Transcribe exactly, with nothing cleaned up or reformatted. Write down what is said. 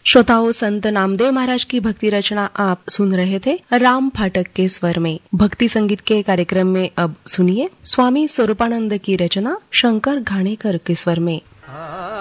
श्रोताओं, संत नामदेव महाराज की भक्ति रचना आप सुन रहे थे राम फाटक के स्वर में। भक्ति संगीत के कार्यक्रम में अब सुनिए स्वामी स्वरूपानंद की रचना शंकर घाणेकर के स्वर में।